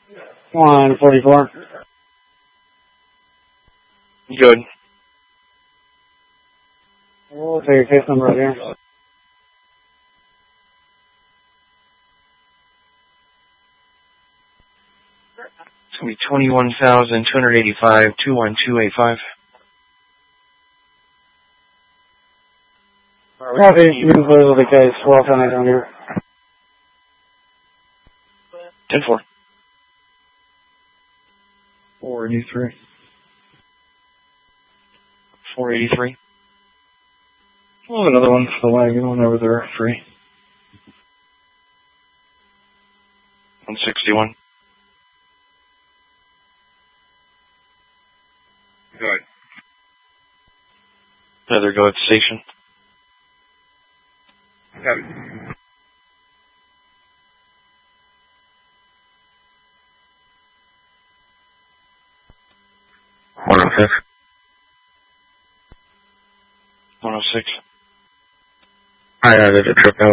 144. Good. We'll take your case number right here. It's going to be 21,285, 21285. Copy. You can close with the case. We'll send it down here. 10-4. 483. 483. We'll have another one for the wagon whenever they're free. 161. Good. Another go at station. Copy. 106. 106. Hi, there's a trip out.